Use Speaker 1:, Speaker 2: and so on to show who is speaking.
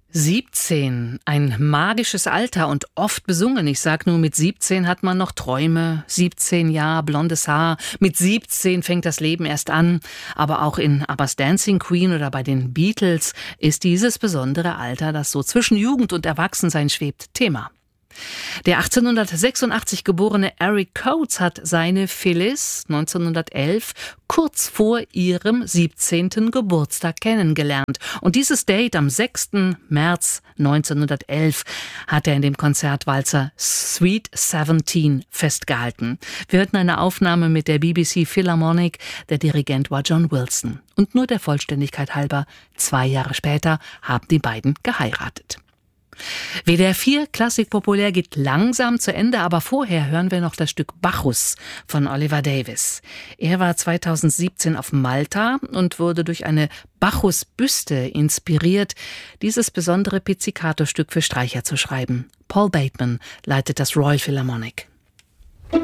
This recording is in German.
Speaker 1: 17, ein magisches Alter und oft besungen. Ich sag nur, mit 17 hat man noch Träume, 17 Jahre, blondes Haar, mit 17 fängt das Leben erst an. Aber auch in Abbas Dancing Queen oder bei den Beatles ist dieses besondere Alter, das so zwischen Jugend und Erwachsensein schwebt, Thema. Der 1886 geborene Eric Coates hat seine Phyllis 1911 kurz vor ihrem 17. Geburtstag kennengelernt. Und dieses Date am 6. März 1911 hat er in dem Konzertwalzer Sweet 17 festgehalten. Wir hörten eine Aufnahme mit der BBC Philharmonic, der Dirigent war John Wilson. Und nur der Vollständigkeit halber, 2 Jahre später haben die beiden geheiratet. WDR 4 Klassik populär geht langsam zu Ende, aber vorher hören wir noch das Stück Bacchus von Oliver Davies. Er war 2017 auf Malta und wurde durch eine Bacchus-Büste inspiriert, dieses besondere Pizzicato-Stück für Streicher zu schreiben. Paul Bateman leitet das Royal Philharmonic.